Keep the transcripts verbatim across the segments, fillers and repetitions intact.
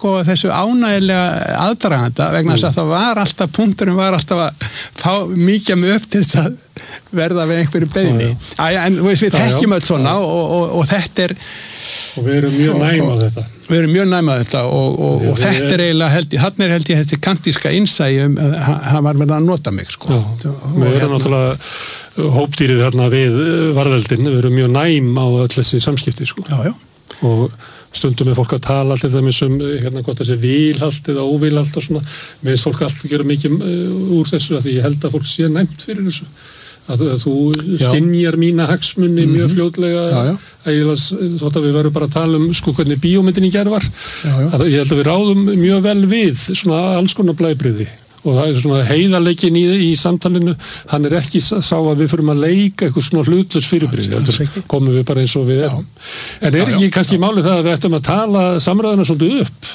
sko þessu ánægilega aðdraganda vegna þess mm. að það var alltaf, punkturinn var alltaf að fá mikið mig upp til þess að verða við einhverju beiðni. Já, já. En veist, við þekkjum öll svona og, og, og, og þetta er og við erum mjög næm á þetta. Við erum mjög næm á þetta og, og, og þetta er eiginlega held ég, hann er held ég þetta kantíska innsæi um að hann var verið að nota mig sko. Já, við erum hérna, náttúrulega hópdýrið þarna við varðveldin, við erum mjög næm á öll þessi samskipti sko. Já, já. Og stundum er fólk að tala til dæmis um hérna hvort þessi vilhalt eða óvilhalt og svona, mér finnst fólk alltaf gera mikið úr þessu að því ég held að fólk sé næmt fyrir þessu. Að, að þú skynjar mína hagsmunni mm-hmm. mjög fljótlega já, já. Að þótt að við verðum bara að tala um sko hvernig bíómyndin í gerð var já, já. Að ég held að við ráðum mjög vel við svona alls konar blæbrigði og það er svona heiðarleikin í, í samtalinu hann er ekki sá að við förum að leika eitthvað svona hlutlaus fyrirbrigði heldur komum við bara eins og við erum en er ekki já, já, kannski já. Málið það að við ættum að tala samræðuna svolítið upp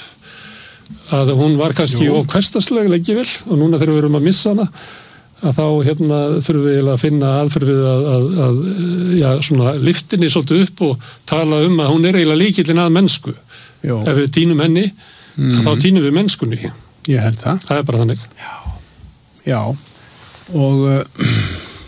að hún var kannski og hversdagslega lengi vel og núna þegar við erum að missa hana að þá hérna þurfum við að finna aðferð við að, að, að já, svona lyftinni svolítið upp og tala um að hún er eiginlega líkillinn að mennsku. Jó. Ef við tínum henni, mm. þá tínum við mennskunni. Ég held það. Það er bara þannig. Já, já. Og, uh,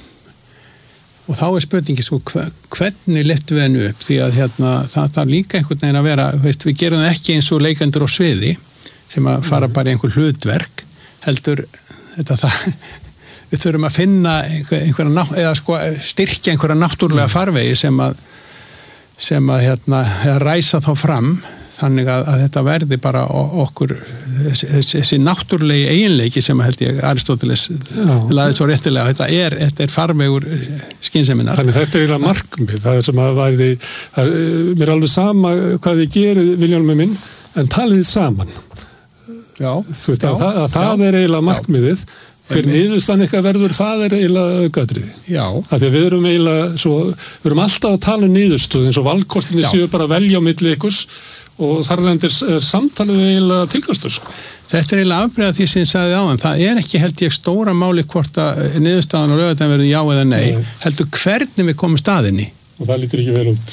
og þá er spurningi sko, hvernig lyftum við henni upp? Því að hérna, það þarf líka einhvern veginn að vera, veist, við gerum það ekki eins og leikendur á sviði, sem að fara mm. bara í einhver hlutverk, heldur þetta það við þurfum að finna einhver, einhverja, eða sko styrkja einhverja náttúrulega farvegi sem að, sem að hérna, ræsa þá fram, þannig að, að þetta verði bara okkur, þessi, þessi náttúrulegi eiginleiki sem held ég Aristóteles laði svo réttilega, þetta er, þetta er farvegur skynseminnar. Þannig þetta er eiginlega markmið, það er sem að væri, það, mér er alveg sama hvað við gerum Vilhjálmur minn, en talið saman. Já. Þú veist já, að, að, að það er eiginlega markmiðið. Hver niðurstaðan eitthvað verður, það er eiginlega aukatriði. Já. Af því að við erum eiginlega svo, við erum alltaf að tala um niðurstöðu eins og valkostinni séu bara að velja á milli ykkurs og þarlendir samtalið eiginlega tilgastur. Sko. Þetta er eiginlega afbrigði af því sem ég sagði áðan. Það er ekki held ég stóra máli hvort að niðurstaðan og laugardaginn verður já eða nei, nei. Heldur hvernig við komum staðinni. Og það lítur ekki vel út.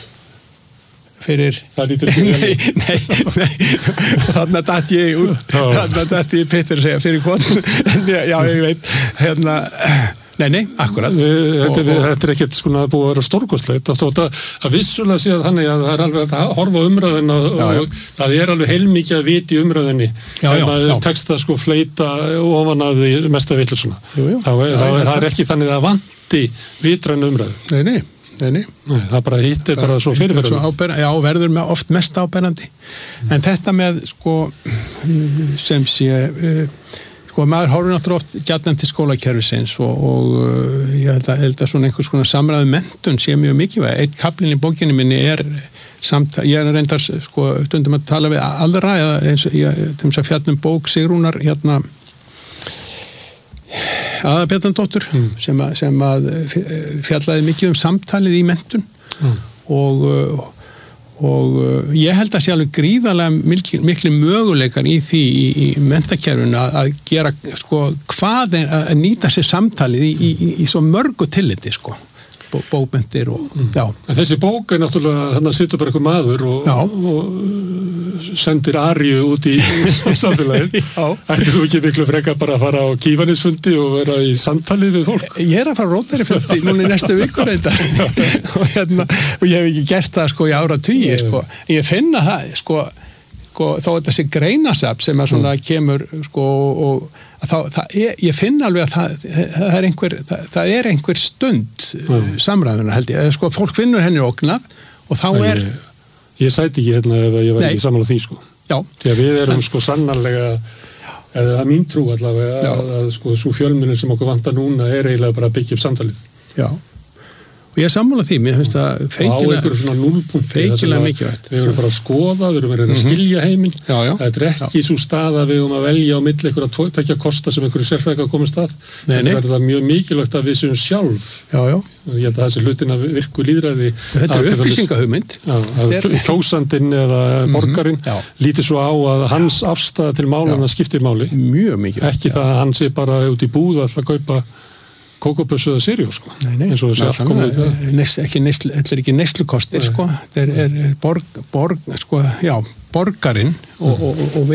Fyrir það lítur ekki vel út. Nei, nei, nei. Þarna datt ég út. Þarna datt ég Petur að segja fyrir hvort. Já, ég veit. Hérna, nei, nei, akkurat. Þetta er, þetta er ekkert sko að búið að vera stórkostlegt. Það vissulega sé að þannig að það er alveg að horfa á umræðina og, já, já. og það er alveg heilmikið að vita í umræðinni. Já, já, já. Tekst að sko fleita ofan að því mesta vitlu svona. Jú, jú. Það, já, það, það er ekki þannig að vanti vitræn umræðu. Nei, nei. Nei, nei. Nei, það bara hittir bara svo fyrirverðandi. Já, verður með oft mest áberandi. Mm. En þetta með, sko, sem sé, uh, sko, maður horfir náttúrulega oft gjarnan til skólakerfisins og, og uh, ég held að, held að svona einhvers konar samræðu menntun sé mjög mikilvæg. Eitt kaplinn í bókinni minni er samt, ég er reyndar, sko, stundum að tala við aðra, eða eins og ég, til þess að fjallum bók Sigrúnar, hérna, Aða Bjarnadóttur mm. sem, að, sem að fjallaði mikið um samtalið í menntun mm. og, og ég held að sé alveg gríðarlega mikli, mikli möguleikar í því í, í menntakerfinu að, að gera sko hvað er að nýta sér samtalið í, í, í, í svo mörgu tilliti sko bókmyndir og mm. já. En þessi bók er náttúrulega þannig að sitja bara einhver maður og, og sendir Aríu út í samfélagið. Ættir þú ekki miklu frekar bara að fara á kífanisfundi og vera í samtali við fólk? Ég er að fara á rótarifundi núna í næstu viku reyndar og, hérna, og ég hef ekki gert það sko í ára tugi sko. Ég finna það sko, sko þó að þessi greinasafn sem að svona mm. kemur sko og Þá, það er, ég finn alveg að það, það, er einhver, það, það er einhver stund mm. samræðuna held ég, sko fólk finnur henni ógnað og þá er ég, ég sæti ekki hérna ef ég var ekki samanlega því sko já. Því að við erum sko sannarlega eða að mín trú allavega já. að, að sko svo fjölmiðlun sem okkur vantar núna er eiginlega bara að byggja upp samtalið já og ég er sammála því, mér finnst það feikilega feikilega mikilvægt við erum bara að skoða, við erum að reyna að skilja heiminn já, já. Það er ekki svo stað að við erum að velja á milli einhverja tvekja kosta sem einhverju sérfræðingar komast að þetta er það mjög mikilvægt að við séum sjálf já, já. Ég held að þessi hlutin að virku lýðræði þetta er upplýsingahugmynd kjósandinn eða borgarinn líti svo á að hans afstæða til málana skiptir máli mjög mikilvægt ekki það að hann sé bara út í búð að kaupa kókópössu eða sirjó sko nei, nei, eins og þessi allt komið þetta ekki neyslu, þetta er ekki neyslukostir sko þetta er, er borg, borg sko, já, borgarinn og, og, og